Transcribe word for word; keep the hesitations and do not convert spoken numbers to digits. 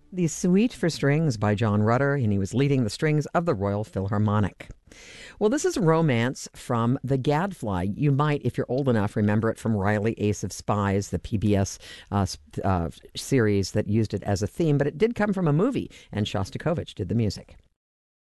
The Suite for Strings by John Rutter, and he was leading the strings of the Royal Philharmonic. Well, this is a romance from The Gadfly. You might, if you're old enough, remember it from Riley, Ace of Spies, the P B S uh, uh, series that used it as a theme, but it did come from a movie, and Shostakovich did the music.